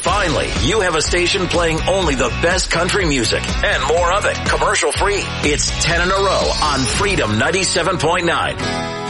Finally, you have a station playing only the best country music and more of it commercial free. It's 10 in a row on Freedom 97.9.